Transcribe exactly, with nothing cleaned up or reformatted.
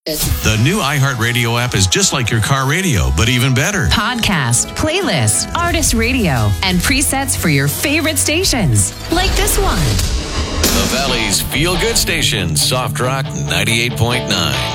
The new iHeartRadio app is just like your car radio, but even better. Podcast, playlist, artist radio, and presets for your favorite stations. Like this one. The Valley's Feel Good Station, Soft Rock ninety-eight point nine.